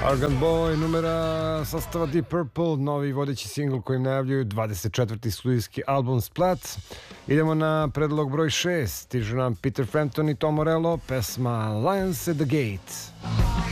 Organ Boy, numera sastava Deep Purple, novi vodeći singl kojim najavljuju 24. studijski album Splat. Idemo na predlog broj 6, stižu nam Peter Frampton i Tom Morello, pesma Lions at the Gate.